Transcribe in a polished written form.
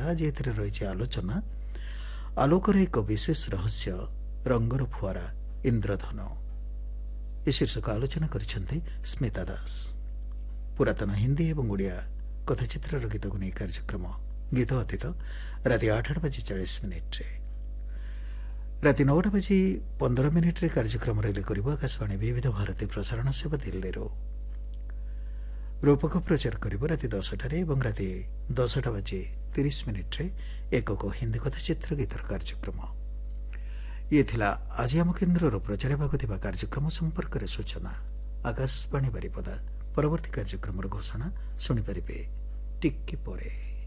आज एथिरे रही आलोचना आलोकर एक विशेष रहस्य रंगर फुआरा इंद्रधन ए शीर्षक आलोचना करिसेंते स्मिता दास। पुरातन हिंदी एवं ओडिया कथाचित्र गीत को नहीं कार्यक्रम गीत अतीत राति 8 बजे 40 मिनिट राति 9 बजे 15 मिनिट कार्यक्रम रिले कर आकाशवाणी विविध भारती प्रसारण सेवा दिल्ली रूपक प्रचार कर राति 10टार और राति 10टा बजे 30 मिनिट एकक हिंदी कथाचित्र गीतर कार्यक्रम ये थिला आज आम केन्द्र प्रचार कार्यक्रम संपर्क में सूचना। आकाशवाणी बारिपदा परवर्ती कार्यक्रम घोषणा शुणिपारे टिके परे।